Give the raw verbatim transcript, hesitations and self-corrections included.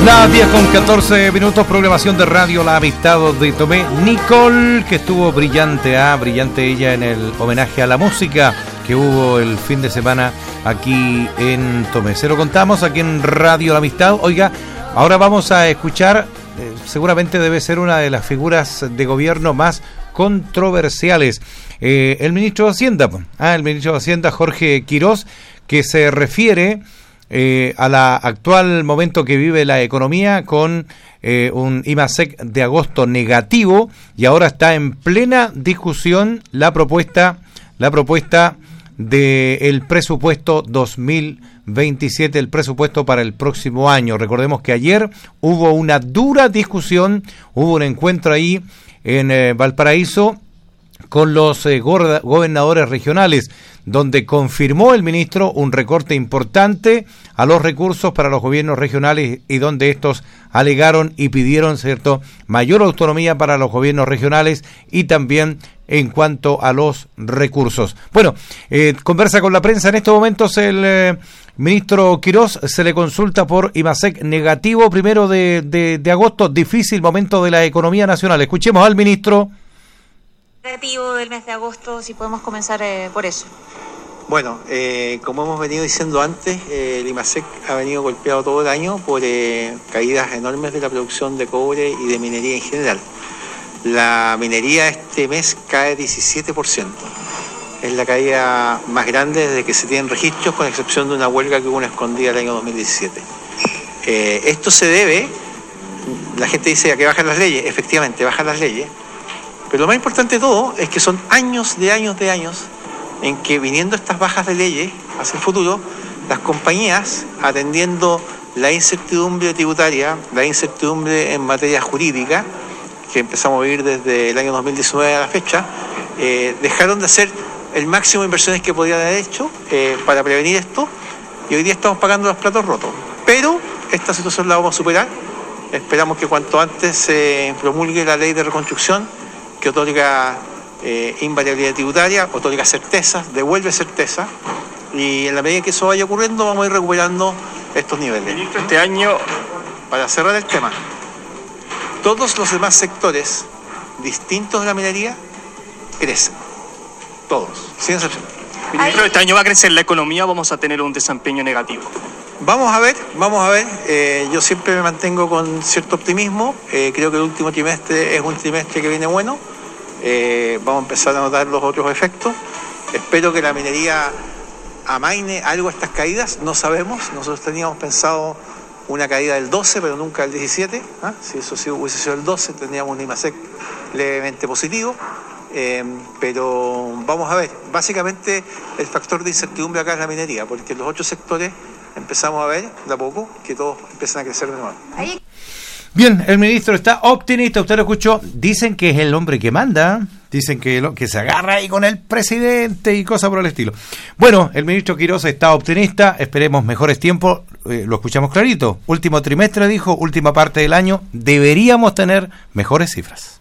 Las diez con catorce minutos, programación de Radio La Amistad de Tomé. Nicole, que estuvo brillante, ah, brillante ella en el homenaje a la música que hubo el fin de semana aquí en Tomé. Se lo contamos aquí en Radio La Amistad. Oiga, ahora vamos a escuchar, eh, seguramente debe ser una de las figuras de gobierno más controversiales, eh, el ministro de Hacienda, ah, el ministro de Hacienda, Jorge Quirós, que se refiere Eh, a la actual momento que vive la economía con eh, un IMASEC de agosto negativo, y ahora está en plena discusión la propuesta la propuesta del presupuesto dos mil veintisiete, el presupuesto para el próximo año. Recordemos que ayer hubo una dura discusión, hubo un encuentro ahí en eh, Valparaíso con los eh, go- gobernadores regionales, donde confirmó el ministro un recorte importante a los recursos para los gobiernos regionales, y donde estos alegaron y pidieron, cierto, mayor autonomía para los gobiernos regionales y también en cuanto a los recursos. Bueno, eh, conversa con la prensa en estos momentos el eh, ministro Quirós. Se le consulta por IMASEC negativo, primero de, de, de agosto, difícil momento de la economía nacional. Escuchemos al ministro. Negativo del mes de agosto, si podemos comenzar eh, por eso. Bueno, eh, como hemos venido diciendo antes, eh, el IMASEC ha venido golpeado todo el año por eh, caídas enormes de la producción de cobre y de minería en general. La minería este mes cae diecisiete por ciento. Es la caída más grande desde que se tienen registros, con excepción de una huelga que hubo una escondida el año dos mil diecisiete. Eh, esto se debe, la gente dice a que bajan las leyes, efectivamente bajan las leyes, pero lo más importante de todo es que son años de años de años en que, viniendo estas bajas de leyes hacia el futuro, las compañías, atendiendo la incertidumbre tributaria, la incertidumbre en materia jurídica, que empezamos a vivir desde el año dos mil diecinueve a la fecha, eh, dejaron de hacer el máximo de inversiones que podían haber hecho eh, para prevenir esto, y hoy día estamos pagando los platos rotos. Pero esta situación la vamos a superar. Esperamos que cuanto antes se promulgue la ley de reconstrucción, que otorga eh, invariabilidad tributaria, otorga certezas, devuelve certeza, y en la medida que eso vaya ocurriendo vamos a ir recuperando estos niveles. Ministro, este año, para cerrar el tema, todos los demás sectores distintos de la minería crecen, todos, sin excepción. Ministro, este año va a crecer la economía, vamos a tener un desempeño negativo. Vamos a ver, vamos a ver, eh, yo siempre me mantengo con cierto optimismo, eh, creo que el último trimestre es un trimestre que viene bueno, eh, vamos a empezar a notar los otros efectos, espero que la minería amaine algo estas caídas, no sabemos, nosotros teníamos pensado una caída del doce, pero nunca del diecisiete, ¿ah? Si eso sí hubiese sido el doce, tendríamos un IMASEC levemente positivo, eh, pero vamos a ver, básicamente el factor de incertidumbre acá es la minería, porque en los otros sectores empezamos a ver de a poco que todos empiezan a crecer de nuevo. Bien, el ministro está optimista, usted lo escuchó. Dicen que es el hombre que manda, dicen que, lo, que se agarra ahí con el presidente y cosas por el estilo. Bueno, el ministro Quirós está optimista, esperemos mejores tiempos, eh, lo escuchamos clarito. Último trimestre, dijo, última parte del año, deberíamos tener mejores cifras.